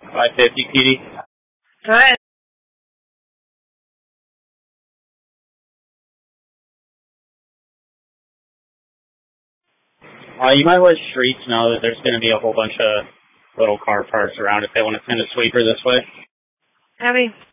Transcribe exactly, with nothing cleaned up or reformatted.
five fifty, P D. Go ahead. Uh, you might let streets know that there's going to be a whole bunch of little car parks around if they want to send a sweeper this way. Abby.